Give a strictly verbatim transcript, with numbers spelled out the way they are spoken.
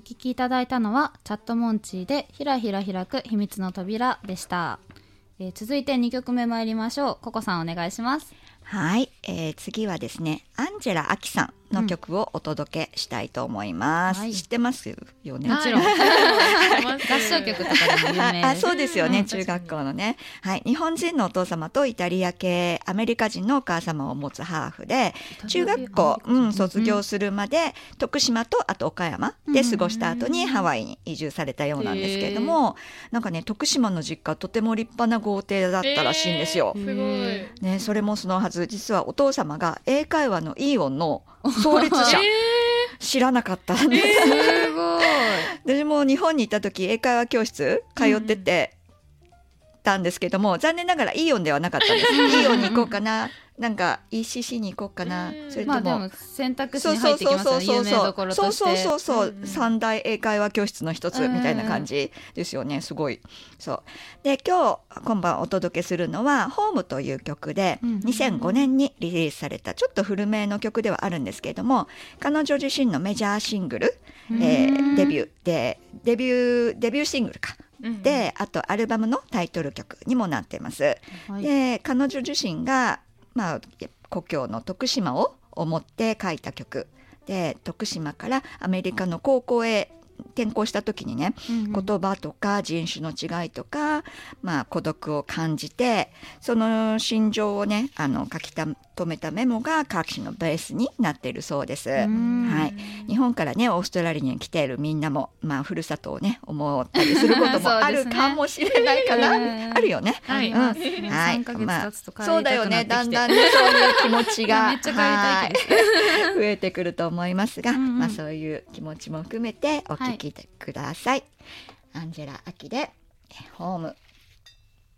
聴きいただいたのはチャットモンチーでひらひら開く秘密の扉でした。えー、続いてにきょくめ参りましょう。ココさんお願いします。 はい、えー、次はですねアンジェラ・アキさんの曲をお届けしたいと思います、うん、知ってますよね。 もちろん、はい、合唱曲とかでも有名です。 あ、そうですよね、うん、中学校のね、はい、日本人のお父様とイタリア系アメリカ人のお母様を持つハーフで中学校、うん、卒業するまで徳島とあと岡山で過ごした後にハワイに移住されたようなんですけれども、なんかね徳島の実家とても立派な豪邸だったらしいんですよ、 すごい、 ね、それもそのはず、実はお父様が英会話のイーオンの創立者、えー、知らなかったんです、えー、すごい。私も日本に行った時英会話教室通っててたんですけども、うん、残念ながらイーオンではなかったんですイーオンに行こうかな、なんか イーシーシー に行こうかな、 えー、 それとも、 まあ、でも選択肢に入ってきますよね、有名どころとして。 そうそうそうそう、 うんうん、 三大英会話教室の一つみたいな感じですよね、すごい。そうで今日今晩お届けするのはホームという曲で、うんうん、にせんごねんにリリースされたちょっと古めの曲ではあるんですけれども、彼女自身のメジャーシングル、えー、デビューでデビューデビューシングルかで、あとアルバムのタイトル曲にもなっています、はい、で彼女自身が、まあ、故郷の徳島を思って書いた曲で、徳島からアメリカの高校へ転校した時にね、うんうん、言葉とか人種の違いとか、まあ、孤独を感じてその心情をねあの書き留めたメモが歌詞のベースになっているそうです、はい、日本からねオーストラリアに来ているみんなも、まあ、ふるさとをね思ったりすることもあるかもしれないかな、ね、あるよね、 はい、うん、はい、さんかげつ経つと帰りたくなってきて、 そうだよね、だんだんねそういう気持ちがめっちゃ帰りたいです、 増えてくると思いますが、うんうん、まあ、そういう気持ちも含めてお聞きください、はい、アンジェラ・アキでホーム。